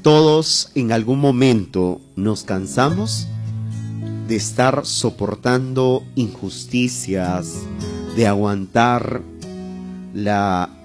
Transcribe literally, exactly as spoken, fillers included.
Todos en algún momento nos cansamos de estar soportando injusticias, de aguantar la